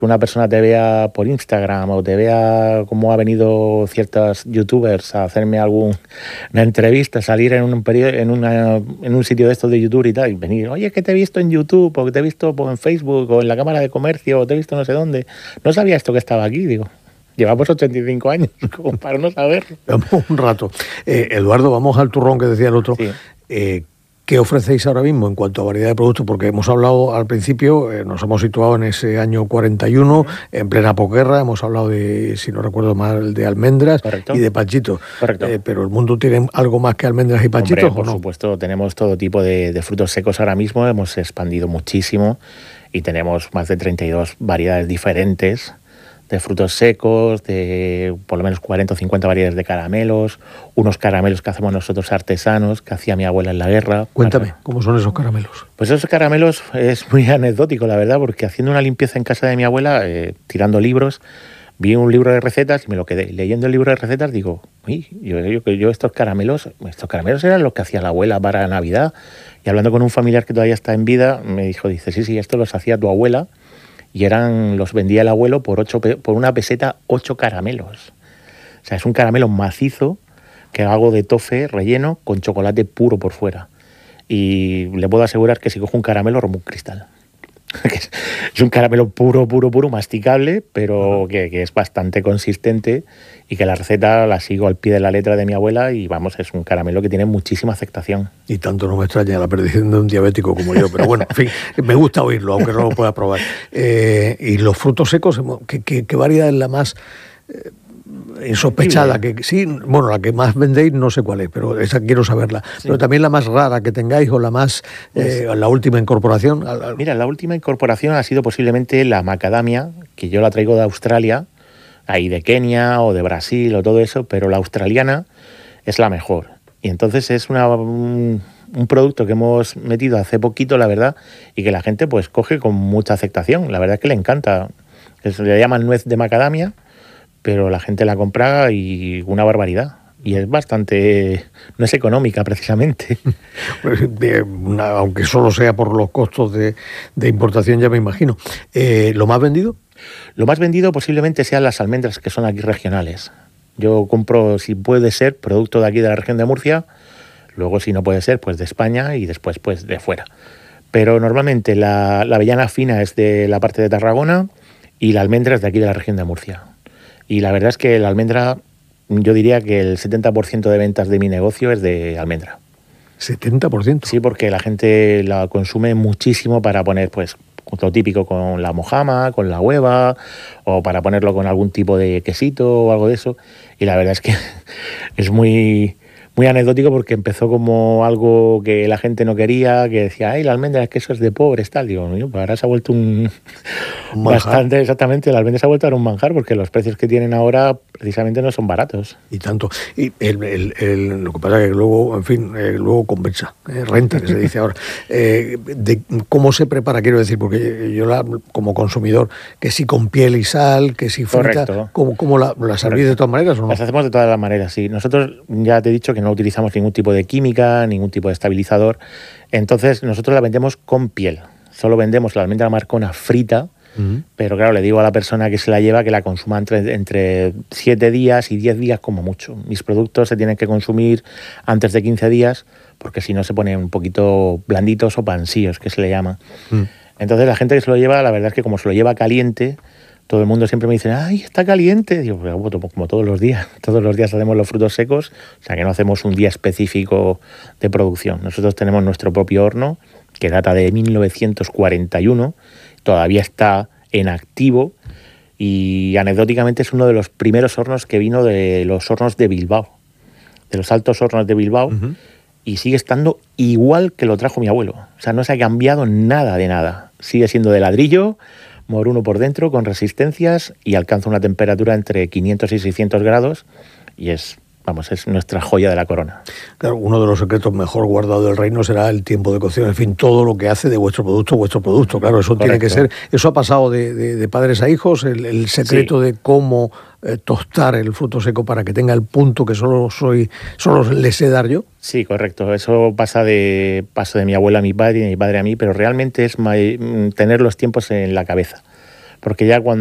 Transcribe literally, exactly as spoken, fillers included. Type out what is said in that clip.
una persona te vea por Instagram o te vea cómo ha venido ciertos youtubers a hacerme alguna entrevista, salir en un periodo, en, una, en un sitio de estos de YouTube y tal, y venir, oye, que te he visto en YouTube, o que te he visto en Facebook, o en la Cámara de Comercio, o te he visto no sé dónde. No sabía esto que estaba aquí, digo. Llevamos ochenta y cinco años, como para no saberlo. Llevamos un rato. Eh, Eduardo, vamos al turrón que decía el otro. Sí. Eh, ¿Qué ofrecéis ahora mismo en cuanto a variedad de productos? Porque hemos hablado al principio, eh, nos hemos situado en ese año cuarenta y uno, en plena posguerra, hemos hablado de, si no recuerdo mal, de almendras. Correcto. Y de panchitos. Correcto. Eh, pero el mundo tiene algo más que almendras y panchitos. Hombre, por ¿o no? supuesto, tenemos todo tipo de, de frutos secos ahora mismo, hemos expandido muchísimo y tenemos más de treinta y dos variedades diferentes de frutos secos, de por lo menos cuarenta o cincuenta variedades de caramelos, unos caramelos que hacemos nosotros artesanos, que hacía mi abuela en la guerra. Cuéntame, para... ¿cómo son esos caramelos? Pues esos caramelos es muy anecdótico, la verdad, porque haciendo una limpieza en casa de mi abuela, eh, tirando libros, vi un libro de recetas y me lo quedé. Leyendo el libro de recetas digo, uy, yo, yo, yo estos caramelos, estos caramelos eran los que hacía la abuela para Navidad. Y hablando con un familiar que todavía está en vida, me dijo, dice, sí, sí, esto los hacía tu abuela. Y eran, los vendía el abuelo por, ocho, por una peseta, ocho caramelos. O sea, es un caramelo macizo que hago de tofe relleno con chocolate puro por fuera. Y le puedo asegurar que si cojo un caramelo rompo un cristal. Es un caramelo puro, puro, puro, masticable, pero que, que es bastante consistente y que la receta la sigo al pie de la letra de mi abuela y vamos, es un caramelo que tiene muchísima aceptación. Y tanto no me extraña la perdición de un diabético como yo, pero bueno, en fin, me gusta oírlo, aunque no lo pueda probar. Eh, y los frutos secos, ¿qué, qué, qué variedad es la más eh, insospechada? Que sí, bueno, la que más vendéis no sé cuál es, pero esa quiero saberla. Sí. Pero también la más rara que tengáis o la más, eh, la última incorporación. Mira, la última incorporación ha sido posiblemente la macadamia, que yo la traigo de Australia, ahí de Kenia o de Brasil o todo eso, pero la australiana es la mejor. Y entonces es una, un, un producto que hemos metido hace poquito, la verdad, y que la gente pues coge con mucha aceptación. La verdad es que le encanta. Es, le llaman nuez de macadamia, pero la gente la compra y una barbaridad. Y es bastante... no es económica, precisamente. Aunque solo sea por los costos de, de importación, ya me imagino. Eh, ¿Lo más vendido? Lo más vendido posiblemente sean las almendras, que son aquí regionales. Yo compro, si puede ser, producto de aquí de la región de Murcia, luego si no puede ser, pues de España y después pues de fuera. Pero normalmente la, la avellana fina es de la parte de Tarragona y la almendra es de aquí de la región de Murcia. Y la verdad es que la almendra, yo diría que el setenta por ciento de ventas de mi negocio es de almendra. ¿setenta por ciento? Sí, porque la gente la consume muchísimo para poner, pues, lo típico con la mojama, con la hueva, o para ponerlo con algún tipo de quesito o algo de eso. Y la verdad es que es muy, muy anecdótico porque empezó como algo que la gente no quería, que decía, ay, la almendra, es que eso es de pobres, tal. Digo, no, pues ahora se ha vuelto un... un bastante, exactamente, la almendra se ha vuelto a un manjar porque los precios que tienen ahora precisamente no son baratos. Y tanto. Y el, el, el, lo que pasa es que luego, en fin, eh, luego compensa, eh, renta, que se dice ahora. Eh, de ¿Cómo se prepara? Quiero decir, porque yo la, como consumidor, que si con piel y sal, que si frita, ¿cómo, cómo la, la servís de todas maneras o no? Las hacemos de todas las maneras, sí. Nosotros, ya te he dicho que no utilizamos ningún tipo de química, ningún tipo de estabilizador. Entonces, nosotros la vendemos con piel. Solo vendemos la almendra marcona frita, uh-huh. Pero claro, le digo a la persona que se la lleva que la consuma entre, entre siete días y diez días como mucho. Mis productos se tienen que consumir antes de quince días porque si no se ponen un poquito blanditos o pansíos, que se le llama. Uh-huh. Entonces la gente que se lo lleva, la verdad es que como se lo lleva caliente, todo el mundo siempre me dice, ¡ay, está caliente! Digo, como todos los días. Todos los días hacemos los frutos secos, o sea que no hacemos un día específico de producción. Nosotros tenemos nuestro propio horno, que data de mil novecientos cuarenta y uno, todavía está en activo y anecdóticamente es uno de los primeros hornos que vino de los hornos de Bilbao, de los altos hornos de Bilbao, uh-huh. Y sigue estando igual que lo trajo mi abuelo. O sea, no se ha cambiado nada de nada. Sigue siendo de ladrillo, moruno por dentro, con resistencias y alcanza una temperatura entre quinientos y seiscientos grados y es... Vamos, es nuestra joya de la corona. Claro, uno de los secretos mejor guardados del reino será el tiempo de cocción. En fin, todo lo que hace de vuestro producto, vuestro producto. Claro, eso Correcto. Tiene que ser... Eso ha pasado de, de, de padres a hijos, el, el secreto sí. de cómo eh, tostar el fruto seco para que tenga el punto que solo soy, solo le sé dar yo. Sí, correcto. Eso pasa de, paso de mi abuela a mi padre y de mi padre a mí, pero realmente es ma- tener los tiempos en la cabeza. porque ya cuando